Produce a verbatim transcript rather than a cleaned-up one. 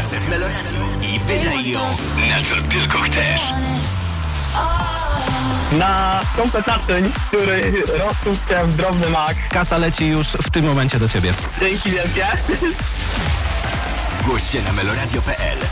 kasę w Meloradio i wydaj ją na co tylko chcesz. Na kompetencyjny, który rozpuszcza w drobny mak. Kasa leci już w tym momencie do ciebie. Dzięki wielkie. Zgłoś się na meloradio kropka p l.